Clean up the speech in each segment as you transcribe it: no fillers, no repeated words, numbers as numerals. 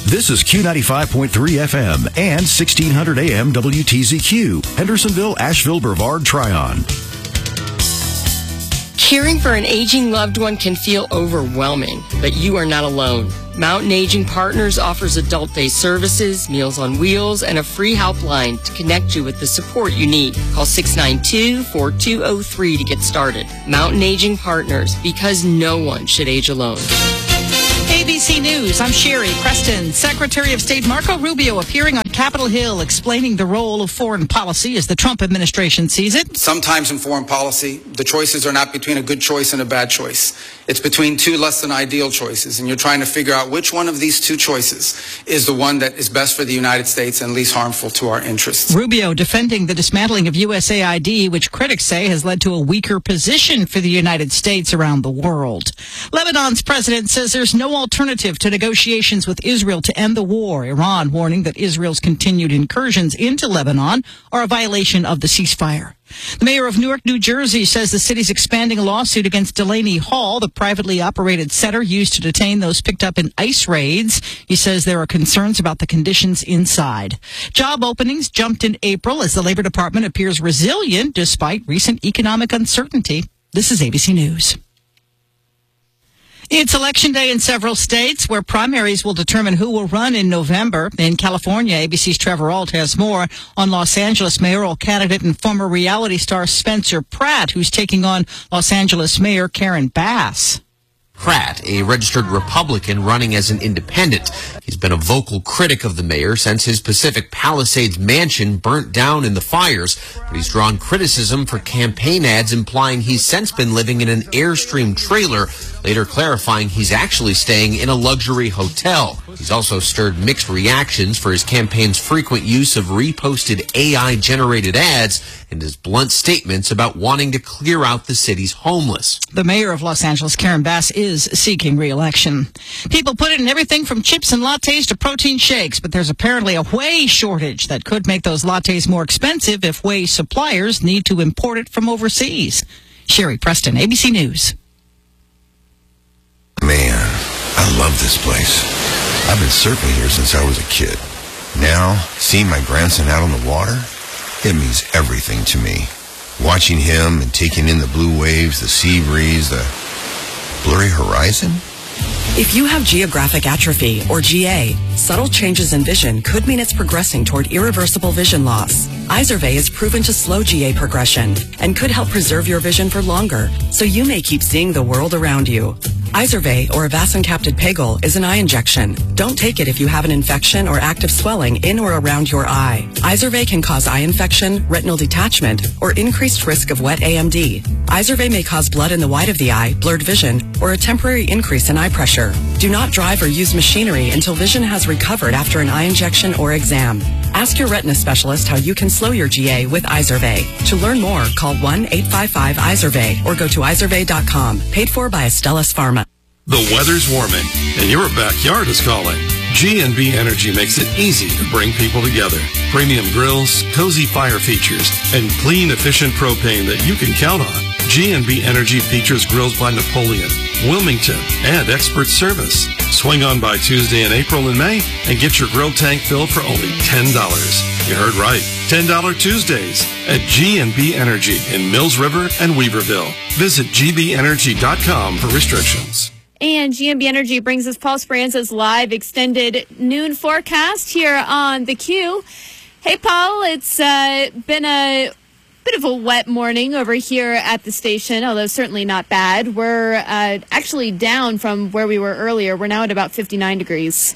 This is Q95.3 FM and 1600 AM WTZQ, Hendersonville, Asheville, Brevard, Tryon. Caring for an aging loved one can feel overwhelming, but you are not alone. Mountain Aging Partners offers adult day services, Meals on Wheels, and a free helpline to connect you with the support you need. Call 692-4203 to get started. Mountain Aging Partners, because no one should age alone. ABC News, I'm Sherry Preston. Secretary of State Marco Rubio appearing on Capitol Hill explaining the role of foreign policy as the Trump administration sees it. Sometimes in foreign policy, the choices are not between a good choice and a bad choice. It's between two less than ideal choices, and you're trying to figure out which one of these two choices is the one that is best for the United States and least harmful to our interests. Rubio defending the dismantling of USAID, which critics say has led to a weaker position for the United States around the world. Lebanon's president says there's no alternative to negotiations with Israel to end the war. Iran warning that Israel's continued incursions into Lebanon are a violation of the ceasefire. The mayor of Newark, New Jersey, says the city's expanding a lawsuit against Delaney Hall, the privately operated center used to detain those picked up in ICE raids. He says there are concerns about the conditions inside. Job openings jumped in April as the Labor Department appears resilient despite recent economic uncertainty. This is ABC News. It's Election Day in several states where primaries will determine who will run in November. In California, ABC's Trevor Ault has more on Los Angeles mayoral candidate and former reality star Spencer Pratt, who's taking on Los Angeles Mayor Karen Bass. Pratt, a registered Republican running as an independent. He's been a vocal critic of the mayor since his Pacific Palisades mansion burnt down in the fires, but he's drawn criticism for campaign ads implying he's since been living in an Airstream trailer, later clarifying he's actually staying in a luxury hotel. He's also stirred mixed reactions for his campaign's frequent use of reposted AI-generated ads and his blunt statements about wanting to clear out the city's homeless. The mayor of Los Angeles, Karen Bass, is seeking re-election. People put it in everything from chips and lattes to protein shakes, but there's apparently a whey shortage that could make those lattes more expensive if whey suppliers need to import it from overseas. Sherry Preston, ABC News. Man, I love this place. I've been surfing here since I was a kid. Now, seeing my grandson out on the water, it means everything to me. Watching him and taking in the blue waves, the sea breeze, the blurry horizon. If you have geographic atrophy, or GA, subtle changes in vision could mean it's progressing toward irreversible vision loss. Izervay is proven to slow GA progression and could help preserve your vision for longer, so you may keep seeing the world around you. Izervay, or avacincaptad pegol, is an eye injection. Don't take it if you have an infection or active swelling in or around your eye. Izervay can cause eye infection, retinal detachment, or increased risk of wet AMD. Izervay may cause blood in the white of the eye, blurred vision, or a temporary increase in eye pressure. Do not drive or use machinery until vision has recovered after an eye injection or exam. Ask your retina specialist how you can slow your GA with Izervay. To learn more, call 1-855-IZERVAY or go to izervay.com. Paid for by Astellas Pharma. The weather's warming, and your backyard is calling. G&B Energy makes it easy to bring people together. Premium grills, cozy fire features, and clean, efficient propane that you can count on. G&B Energy features grills by Napoleon, Wilmington, and expert service. Swing on by Tuesday in April and May and get your grill tank filled for only $10. You heard right. $10 Tuesdays at G&B Energy in Mills River and Weaverville. Visit gbenergy.com for restrictions. And GMB Energy brings us Paul Speranza's live extended noon forecast here on the Q. Hey, Paul, it's been a bit of a wet morning over here at the station, although certainly not bad. We're actually down from where we were earlier. We're now at about 59 degrees.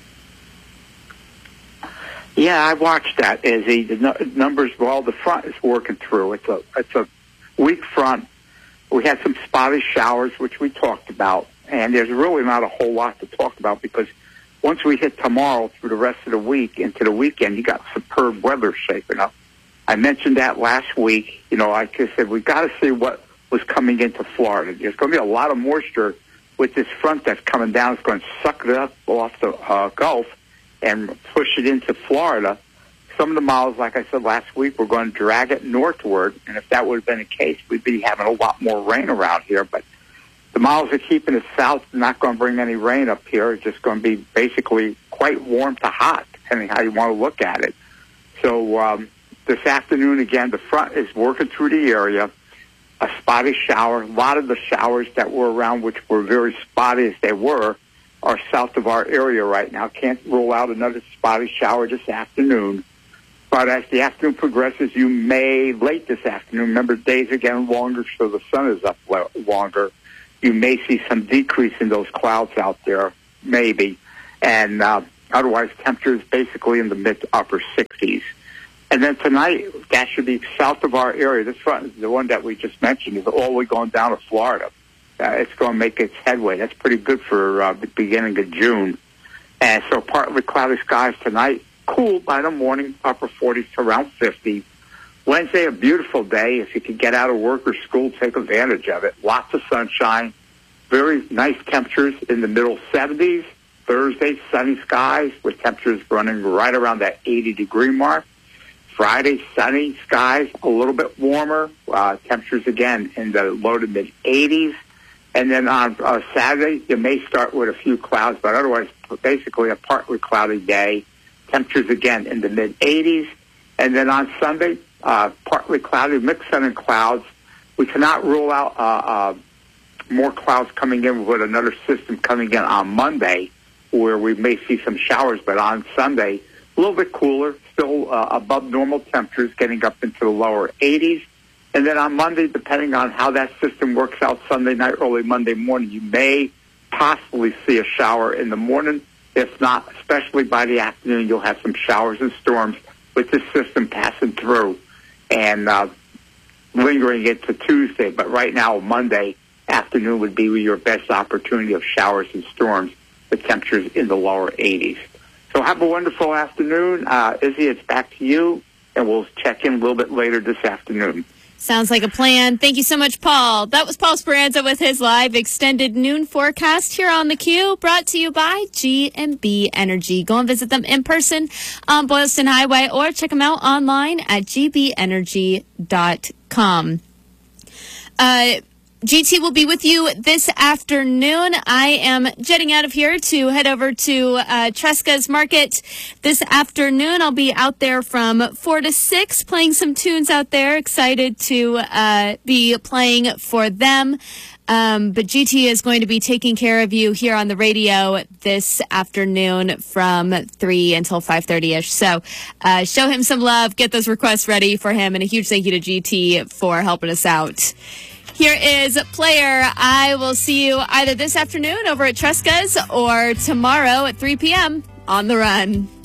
Yeah, I watched that as the numbers, well, the front is working through. It's a weak front. We had some spotty showers, which we talked about. And there's really not a whole lot to talk about because once we hit tomorrow through the rest of the week into the weekend, you got superb weather shaping up. I mentioned that last week. You know, like I said, we got to see what was coming into Florida. There's going to be a lot of moisture with this front that's coming down. It's going to suck it up off the Gulf and push it into Florida. Some of the miles, like I said last week, we're going to drag it northward. And if that would have been the case, we'd be having a lot more rain around here. But the miles are keeping it south, not going to bring any rain up here. It's just going to be basically quite warm to hot, depending how you want to look at it. So this afternoon, again, the front is working through the area. A spotty shower. A lot of the showers that were around, which were very spotty as they were, are south of our area right now. Can't rule out another spotty shower this afternoon. But as the afternoon progresses, you may, late this afternoon, remember days are getting longer, so the sun is up longer. You may see some decrease in those clouds out there, maybe. And otherwise, temperatures basically in the mid to upper 60s. And then tonight, that should be south of our area. This front, the one that we just mentioned, is all the way going down to Florida. It's going to make its headway. That's pretty good for the beginning of June. And so partly cloudy skies tonight. Cool by the morning, upper 40s to around 50. Wednesday, a beautiful day. If you can get out of work or school, take advantage of it. Lots of sunshine. Very nice temperatures in the middle 70s. Thursday, sunny skies with temperatures running right around that 80-degree mark. Friday, sunny skies, a little bit warmer. Temperatures, again, in the low to mid-80s. And then on Saturday, you may start with a few clouds, but otherwise, basically a partly cloudy day. Temperatures, again, in the mid-80s. And then on Sunday, partly cloudy, mixed sun and clouds. We cannot rule out more clouds coming in with another system coming in on Monday, where we may see some showers. But on Sunday, a little bit cooler, still above normal temperatures, getting up into the lower 80s. And then on Monday, depending on how that system works out Sunday night, early Monday morning, you may possibly see a shower in the morning. If not, especially by the afternoon, you'll have some showers and storms with this system passing through and lingering into Tuesday. But right now, Monday afternoon would be your best opportunity of showers and storms with temperatures in the lower 80s. So have a wonderful afternoon. Izzy, it's back to you, and we'll check in a little bit later this afternoon. Sounds like a plan. Thank you so much, Paul. That was Paul Speranza with his live extended noon forecast here on the Q, brought to you by G&B Energy. Go and visit them in person on Boylston Highway or check them out online at gbenergy.com. GT will be with you this afternoon. I am jetting out of here to head over to Tresca's Market this afternoon. I'll be out there from 4 to 6 playing some tunes out there. Excited to be playing for them. But GT is going to be taking care of you here on the radio this afternoon from 3 until 5:30ish. So show him some love, get those requests ready for him, and a huge thank you to GT for helping us out. Here is Player. I will see you either this afternoon over at Tresca's or tomorrow at 3 p.m. on The Run.